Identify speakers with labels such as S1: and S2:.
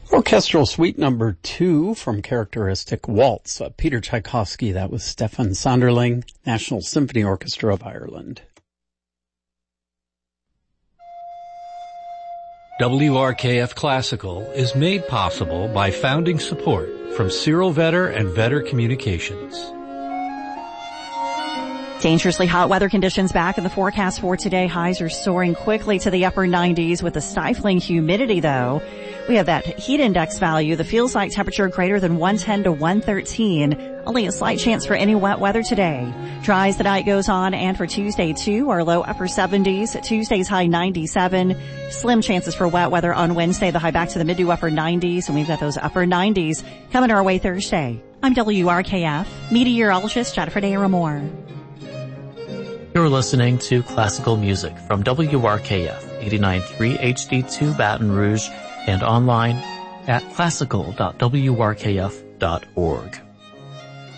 S1: Orchestral Suite Number 2 from Characteristic Waltz. Peter Tchaikovsky, that was Stefan Sonderling, National Symphony Orchestra of Ireland.
S2: WRKF Classical is made possible by founding support from Cyril Vetter and Vetter Communications.
S3: Dangerously hot weather conditions back in the forecast for today. Highs are soaring quickly to the upper 90s with a stifling humidity though. We have that heat index value. The feels like temperature greater than 110 to 113. Only a slight chance for any wet weather today. Dry as the night goes on, and for Tuesday too, our low upper 70s. Tuesday's high 97. Slim chances for wet weather on Wednesday. The high back to the mid to upper 90s, and we've got those upper 90s coming our way Thursday. I'm WRKF meteorologist Jennifer Daramore.
S4: You're listening to classical music from WRKF 89.3 HD2 Baton Rouge and online at classical.wrkf.org.